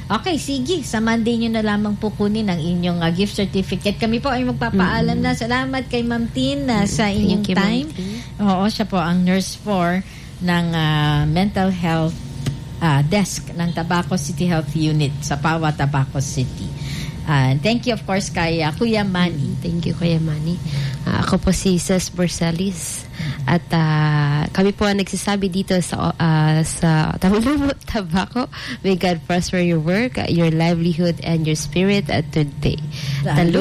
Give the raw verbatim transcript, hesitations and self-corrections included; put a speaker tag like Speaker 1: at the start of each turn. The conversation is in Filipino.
Speaker 1: Okay, sige. Sa Monday nyo na lamang po kunin ang inyong uh, gift certificate. Kami po ay magpapaalam mm-hmm. na. Salamat kay Ma'am Tin uh, sa inyong
Speaker 2: you,
Speaker 1: time. Oo, siya po ang nurse four ng uh, mental health uh, desk ng Tabaco City Health Unit sa Pawa, Tabaco City. Uh, thank you, of course, kay uh, Kuya Manny.
Speaker 2: Thank you, Kuya Manny. Uh, ako po si Ces Borsalis. At uh, kami po ang nagsasabi dito sa uh, sa Tabaco. May God prosper your work, your livelihood, and your spirit uh, today. Talo